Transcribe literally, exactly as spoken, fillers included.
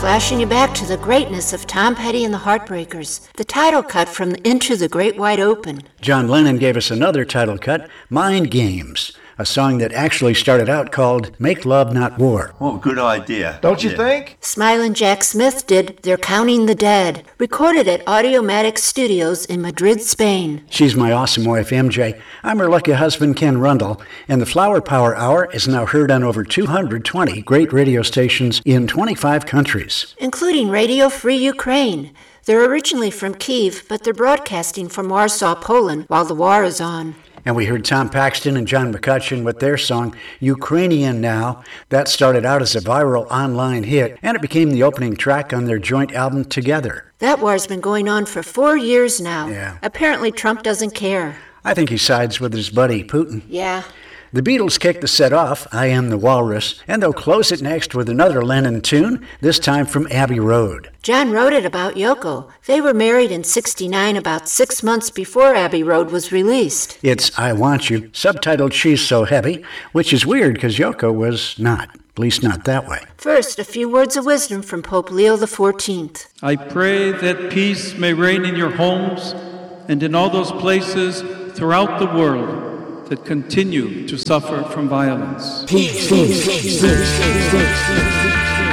flashing you back to the greatness of Tom Petty and the Heartbreakers, the title cut from Into the Great Wide Open. John Lennon gave us another title cut, Mind Games, a song that actually started out called Make Love Not War. Oh, good idea. Don't you yeah. think? Smilin' Jack Smith did They're Counting the Dead, recorded at Audiomatic Studios in Madrid, Spain. She's my awesome wife, M J. I'm her lucky husband, Ken Rundle, and the Flower Power Hour is now heard on over two hundred twenty great radio stations in twenty-five countries, including Radio Free Ukraine. They're originally from Kyiv, but they're broadcasting from Warsaw, Poland, while the war is on. And we heard Tom Paxton and John McCutcheon with their song, Ukrainian Now. That started out as a viral online hit, and it became the opening track on their joint album, Together. That war's been going on for four years now. Yeah. Apparently Trump doesn't care. I think he sides with his buddy, Putin. Yeah. The Beatles kick the set off, I Am the Walrus, and they'll close it next with another Lennon tune, this time from Abbey Road. John wrote it about Yoko. They were married in sixty-nine, about six months before Abbey Road was released. It's I Want You, subtitled She's So Heavy, which is weird because Yoko was not, at least not that way. First, a few words of wisdom from Pope Leo the fourteenth. I pray that peace may reign in your homes and in all those places throughout the world that continue to suffer from violence. Peace, peace, peace, peace, peace, peace.